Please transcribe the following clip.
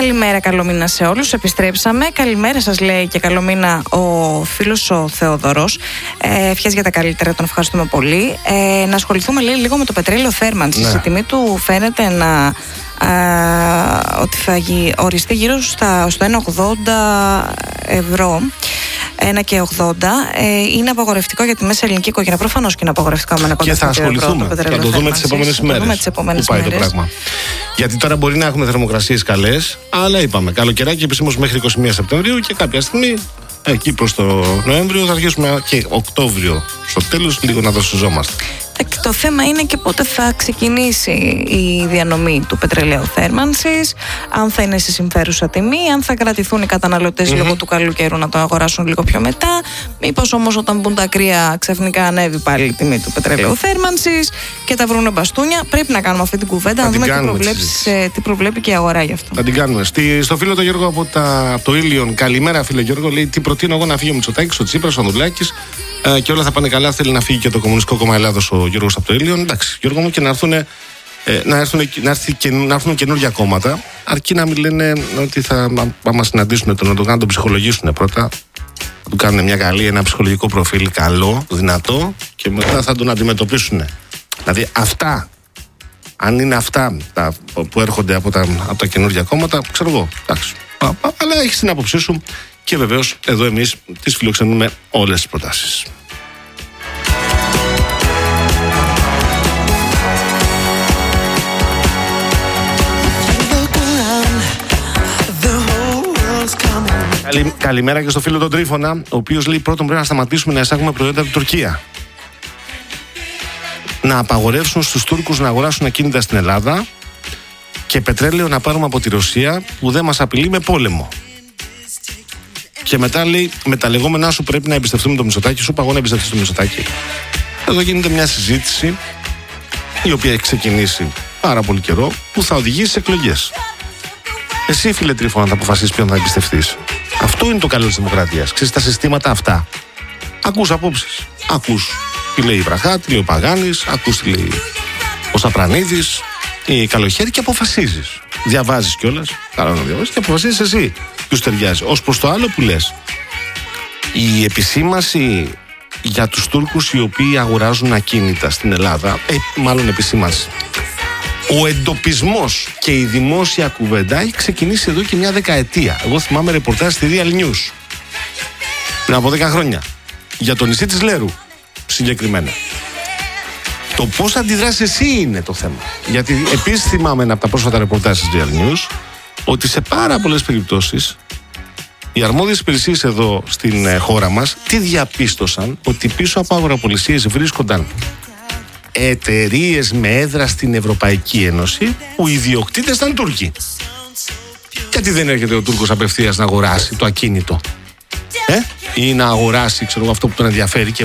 Καλημέρα, καλό μήνα σε όλους. Επιστρέψαμε. Καλημέρα σας λέει και καλό μήνα ο φίλος ο Θεόδωρος. Ευχές για τα καλύτερα, τον ευχαριστούμε πολύ. Να ασχοληθούμε λίγο με το πετρέλαιο θέρμανσης. Η τιμή του φαίνεται ότι θα οριστεί γύρω στο 1,80 ευρώ. 1,80. Είναι απαγορευτικό για τη μέση ελληνική οικογένεια. Προφανώς και είναι απαγορευτικό με 1,80 ευρώ. Και θα ασχοληθούμε. Θα το δούμε τις επόμενες ημέρες. Πού πάει το πράγμα. Γιατί τώρα μπορεί να έχουμε θερμοκρασίες καλές, αλλά είπαμε καλοκαιράκι επισήμως μέχρι 21 Σεπτεμβρίου και κάποια στιγμή εκεί προς το Νοέμβριο θα αρχίσουμε και Οκτώβριο στο τέλος λίγο να δροσιζόμαστε. Το θέμα είναι και πότε θα ξεκινήσει η διανομή του πετρελαίου θέρμανσης, αν θα είναι σε συμφέρουσα τιμή, αν θα κρατηθούν οι καταναλωτές λόγω του καλού καιρού να το αγοράσουν λίγο πιο μετά, μήπως όμως όταν μπουν τα κρύα ξαφνικά ανέβει πάλι η τιμή του πετρελαίου θέρμανσης και τα βρούνε μπαστούνια. Πρέπει να κάνουμε αυτή την κουβέντα, να δούμε τι προβλέπει και η αγορά γι' αυτό. Θα την κάνουμε. Στο φίλο τον Γιώργο από το Ήλιον, καλημέρα φίλε Γιώργο, λέει τι προτείνω εγώ να φύγει ο Μητσοτάκης, ο Τσίπρας, ο Ανδρουλάκης και όλα θα πάνε καλά. Θέλει να φύγει και το Κομμουνιστικό Κόμμα Ελλάδος ο Γιώργος από το Ήλιον. Εντάξει, Γιώργο μου, και να έρθουν καινούργια κόμματα, αρκεί να μην λένε ότι θα μας συναντήσουν τον Ερντογάν, να τον ψυχολογήσουν πρώτα, να του κάνουν ένα ψυχολογικό προφίλ καλό, δυνατό και μετά θα τον αντιμετωπίσουν. Δηλαδή αυτά, αν είναι αυτά που έρχονται από τα καινούργια κόμματα, ξέρω εγώ, εντάξει. Αλλά έχεις την άποψή σου και βεβαίως εδώ εμείς τις φιλοξενούμε όλες τις προτάσεις. Καλημέρα και στο φίλο τον Τρίφωνα, ο οποίος λέει πρώτον πρέπει να σταματήσουμε να εισάγουμε προϊόντα από την Τουρκία. Να απαγορεύσουν στους Τούρκους να αγοράσουν ακίνητα στην Ελλάδα και πετρέλαιο να πάρουμε από τη Ρωσία που δεν μας απειλεί με πόλεμο. Και μετά λέει με τα λεγόμενά σου πρέπει να εμπιστευτούμε το Μητσοτάκη. Σου παγώ να εμπιστευτείς το Μητσοτάκη. Εδώ γίνεται μια συζήτηση η οποία έχει ξεκινήσει πάρα πολύ καιρό που θα οδηγήσει σε εκλογές. Εσύ, φίλε Τρίφωνα, θα αποφασίσεις ποιον θα εμπιστευτείς. Αυτό είναι το καλό της δημοκρατίας. Ξέρεις, τα συστήματα αυτά. Ακούς απόψεις. Ακούς τι λέει η Βραχά, τι λέει ο Παγάνης, ακούς τι λέει ο Σαπρανίδης, η Καλοχέρη και αποφασίζεις. Διαβάζεις κιόλας. Καλά να διαβάζεις και αποφασίζεις εσύ ποιους ταιριάζει. Ως προς το άλλο που λες, η επισήμαση για τους Τούρκους οι οποίοι αγοράζουν ακίνητα στην Ελλάδα, μάλλον επισήμαση. Ο εντοπισμός και η δημόσια κουβέντα έχει ξεκινήσει εδώ και μια δεκαετία. Εγώ θυμάμαι ρεπορτάζ στη Real News πριν από 10 χρόνια για το νησί της Λέρου συγκεκριμένα. Το πώς αντιδράσεις εσύ είναι το θέμα. Γιατί επίσης θυμάμαι ένα από τα πρόσφατα ρεπορτάζ της Real News ότι σε πάρα πολλές περιπτώσεις οι αρμόδιες υπηρεσίες εδώ στην χώρα μας τι διαπίστωσαν, ότι πίσω από αγοραπολισίες βρίσκονταν εταιρείες με έδρα στην Ευρωπαϊκή Ένωση που οι ιδιοκτήτες ήταν Τούρκοι. Γιατί δεν έρχεται ο Τούρκος απευθείας να αγοράσει το ακίνητο ή να αγοράσει αυτό που τον ενδιαφέρει και